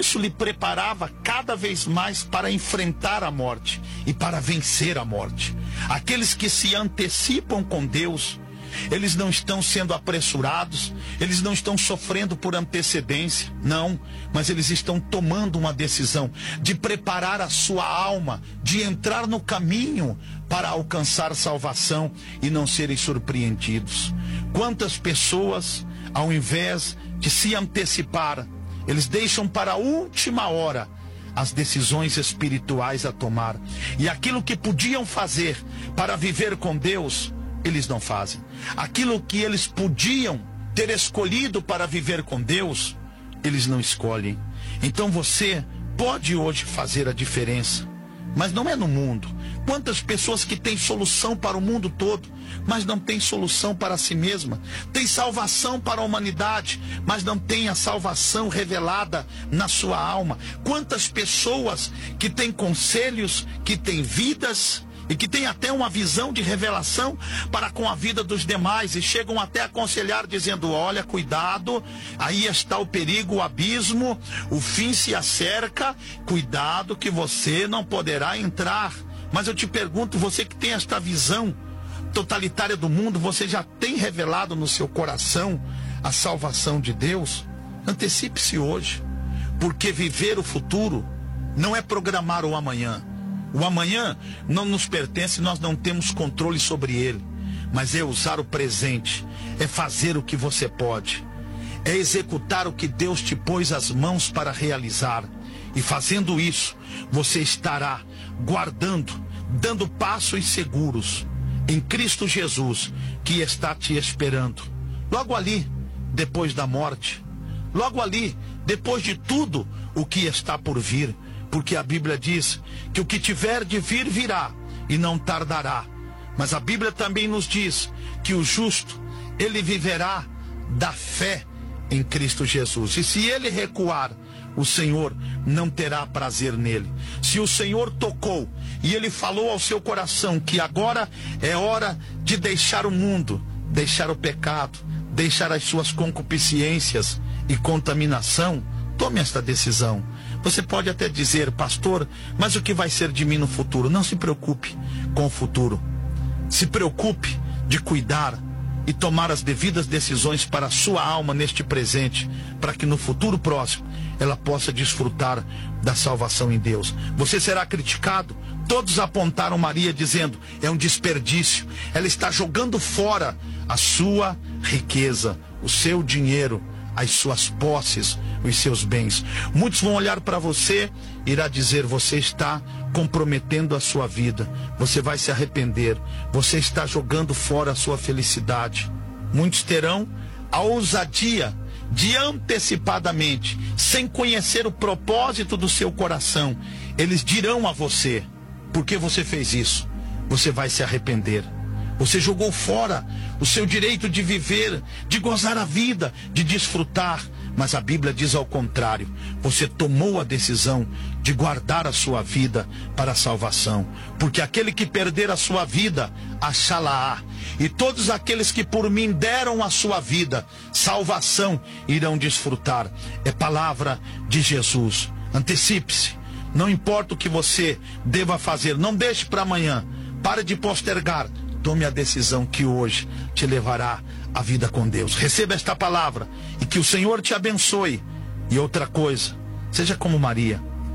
isso lhe preparava cada vez mais para enfrentar a morte e para vencer a morte. Aqueles que se antecipam com Deus, eles não estão sendo apresurados, eles não estão sofrendo por antecedência, não, mas eles estão tomando uma decisão de preparar a sua alma, de entrar no caminho para alcançar salvação e não serem surpreendidos. Quantas pessoas, ao invés de se antecipar, eles deixam para a última hora as decisões espirituais a tomar, e aquilo que podiam fazer para viver com Deus, eles não fazem. Aquilo que eles podiam ter escolhido para viver com Deus, eles não escolhem. Então você pode hoje fazer a diferença, mas não é no mundo. Quantas pessoas que têm solução para o mundo todo, mas não têm solução para si mesma. Tem salvação para a humanidade, mas não tem a salvação revelada na sua alma. Quantas pessoas que têm conselhos, que têm vidas e que têm até uma visão de revelação para com a vida dos demais, e chegam até a aconselhar dizendo: olha, cuidado, aí está o perigo, o abismo, o fim se acerca, cuidado que você não poderá entrar. Mas eu te pergunto, você que tem esta visão totalitária do mundo, você já tem revelado no seu coração a salvação de Deus? Antecipe-se hoje, porque viver o futuro não é programar o amanhã. O amanhã não nos pertence, nós não temos controle sobre ele, mas é usar o presente, é fazer o que você pode, é executar o que Deus te pôs as mãos para realizar. E fazendo isso, você estará guardando, dando passos seguros em Cristo Jesus, que está te esperando logo ali, depois da morte, logo ali, depois de tudo o que está por vir. Porque a Bíblia diz que o que tiver de vir, virá, e não tardará. Mas a Bíblia também nos diz que o justo, ele viverá da fé em Cristo Jesus. E se ele recuar, o Senhor não terá prazer nele. Se o Senhor tocou e ele falou ao seu coração que agora é hora de deixar o mundo, deixar o pecado, deixar as suas concupiscências e contaminação, tome esta decisão. Você pode até dizer: pastor, mas o que vai ser de mim no futuro? Não se preocupe com o futuro. Se preocupe de cuidar e tomar as devidas decisões para a sua alma neste presente, para que no futuro próximo ela possa desfrutar da salvação em Deus. Você será criticado. Todos apontaram Maria dizendo: é um desperdício, ela está jogando fora a sua riqueza, o seu dinheiro, as suas posses, os seus bens. Muitos vão olhar para você e irá dizer: você está comprometendo a sua vida, você vai se arrepender, você está jogando fora a sua felicidade. Muitos terão a ousadia de antecipadamente, sem conhecer o propósito do seu coração, eles dirão a você: por que você fez isso? Você vai se arrepender. Você jogou fora o seu direito de viver, de gozar a vida, de desfrutar. Mas a Bíblia diz ao contrário. Você tomou a decisão de guardar a sua vida para a salvação. Porque aquele que perder a sua vida, achá-la-á. E todos aqueles que por mim deram a sua vida, salvação irão desfrutar. É palavra de Jesus. Antecipe-se. Não importa o que você deva fazer, não deixe para amanhã. Pare de postergar. Tome a decisão que hoje te levará à vida com Deus. Receba esta palavra e que o Senhor te abençoe. E outra coisa, seja como Maria.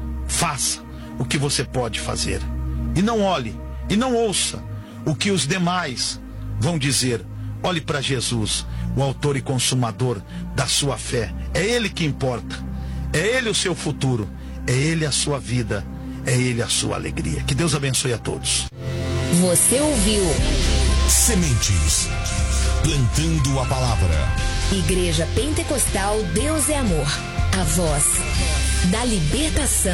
Faça o que você pode fazer. E não olhe, e não ouça o que os demais vão dizer. Olhe para Jesus, o autor e consumador da sua fé. É Ele que importa. É Ele o seu futuro. É Ele a sua vida. É Ele a sua alegria. Que Deus abençoe a todos. Você ouviu Sementes, plantando a palavra. Igreja Pentecostal Deus é Amor, a voz da libertação.